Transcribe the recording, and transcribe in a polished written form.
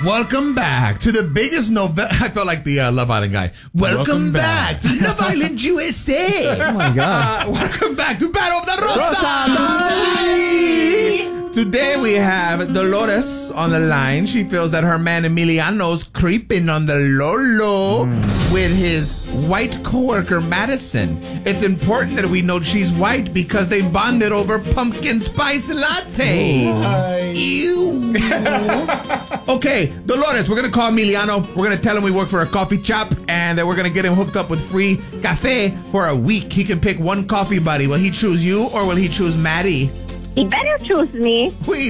Welcome back to the biggest novella. I felt like the Love Island guy. Welcome back to Love Island USA. Oh my God. Welcome back to Battle of the Rosa. Today we have Dolores on the line. She feels that her man Emiliano's creeping on the low with his white coworker Madison. It's important that we note she's white because they bonded over pumpkin spice latte. Ew. Okay, Dolores, we're going to call Emiliano. We're going to tell him we work for a coffee shop and that we're going to get him hooked up with free cafe for a week. He can pick one coffee buddy. Will he choose you or will he choose Maddie? He better choose me. We